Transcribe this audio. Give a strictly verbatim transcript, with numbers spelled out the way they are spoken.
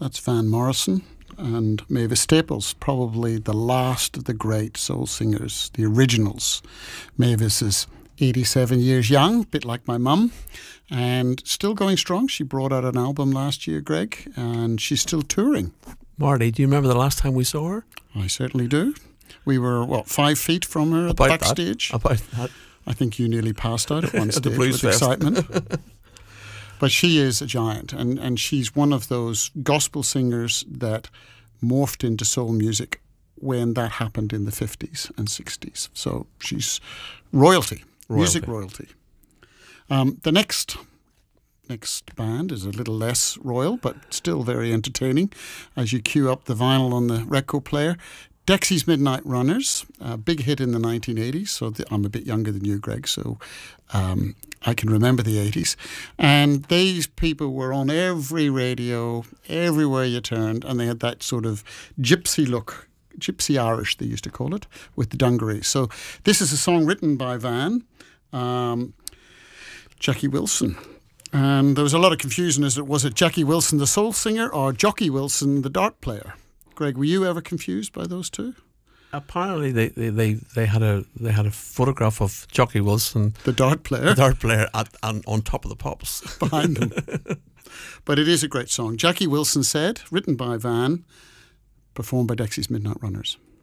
That's Van Morrison. And Mavis Staples, probably the last of the great soul singers, the originals. Mavis is eighty-seven years young, a bit like my mum, and still going strong. She brought out an album last year, Greg, and she's still touring. Marty, do you remember the last time we saw her? I certainly do. We were, what, five feet from her at the backstage? That. About that. I think you nearly passed out at one At stage the Blues with Fest. excitement. But she is a giant, and, and she's one of those gospel singers that morphed into soul music when that happened in the fifties and sixties. So she's royalty, royalty. music royalty. Um, the next next band is a little less royal, but still very entertaining as you cue up the vinyl on the record player. Dexy's Midnight Runners, a big hit in the nineteen eighties. So th- I'm a bit younger than you, Greg, so um, I can remember the eighties. And these people were on every radio, everywhere you turned, and they had that sort of gypsy look, gypsy Irish, they used to call it, with the dungarees. So this is a song written by Van, um, Jackie Wilson. And there was a lot of confusion as it was it Jackie Wilson, the soul singer, or Jockey Wilson, the dart player. Greg, were you ever confused by those two? Apparently, they, they, they, they had a they had a photograph of Jockey Wilson, the dart player, the dart player, at, on, on top of the pops behind them. But it is a great song. Jackie Wilson Said, written by Van, performed by Dexy's Midnight Runners.